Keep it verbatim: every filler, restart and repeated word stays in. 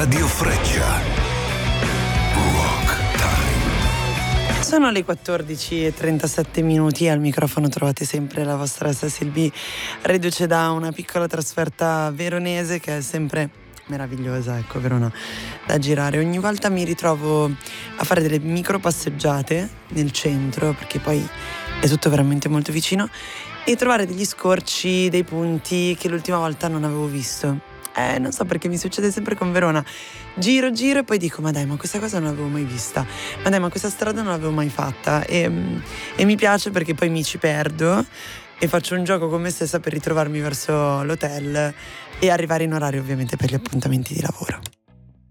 Radio Freccia. Rock Time. Sono le quattordici e trentasette minuti, al microfono trovate sempre la vostra Cecil B, reduce da una piccola trasferta veronese che è sempre meravigliosa, ecco, Verona da girare. Ogni volta mi ritrovo a fare delle micro passeggiate nel centro, perché poi è tutto veramente molto vicino, e trovare degli scorci, dei punti che l'ultima volta non avevo visto. Eh, non so perché mi succede sempre con Verona. Giro, giro e poi dico, ma dai, ma questa cosa non l'avevo mai vista. Ma dai, ma questa strada non l'avevo mai fatta. E, e mi piace perché poi mi ci perdo e faccio un gioco con me stessa per ritrovarmi verso l'hotel e arrivare in orario ovviamente per gli appuntamenti di lavoro.